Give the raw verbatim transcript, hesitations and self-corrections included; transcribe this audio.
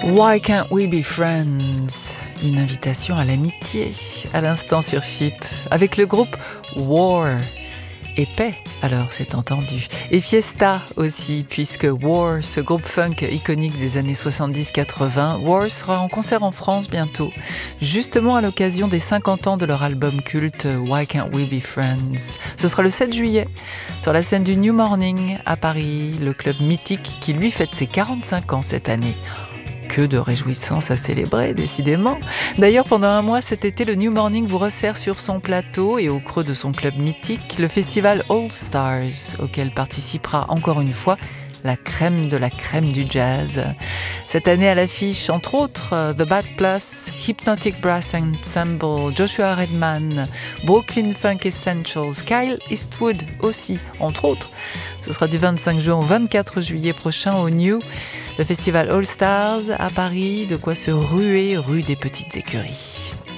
Why Can't We Be Friends? Une invitation à l'amitié, à l'instant sur F I P, avec le groupe War. Et paix, alors c'est entendu. Et Fiesta aussi, puisque War, ce groupe funk iconique des années soixante-dix quatre-vingts, War sera en concert en France bientôt, justement à l'occasion des cinquante ans de leur album culte Why Can't We Be Friends. Ce sera le sept juillet, sur la scène du New Morning à Paris, le club mythique qui lui fête ses quarante-cinq ans cette année. Que de réjouissances à célébrer, décidément. D'ailleurs, pendant un mois cet été, le New Morning vous resserre sur son plateau et au creux de son club mythique, le festival All Stars, auquel participera encore une fois la crème de la crème du jazz. Cette année à l'affiche, entre autres, The Bad Plus, Hypnotic Brass Ensemble, Joshua Redman, Brooklyn Funk Essentials, Kyle Eastwood aussi, entre autres. Ce sera du vingt-cinq juin au vingt-quatre juillet prochain au New, le festival All Stars à Paris, de quoi se ruer rue des Petites Écuries.